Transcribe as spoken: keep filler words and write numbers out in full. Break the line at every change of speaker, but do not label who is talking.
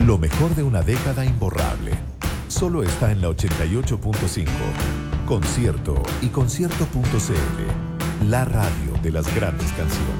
Lo mejor de una década imborrable. Solo está en la ochenta y ocho punto cinco. Concierto y concierto punto c l. La radio de las grandes canciones.